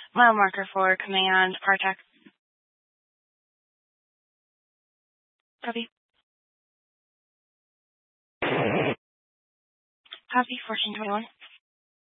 Mile marker for command Partac. Copy. Copy 1421.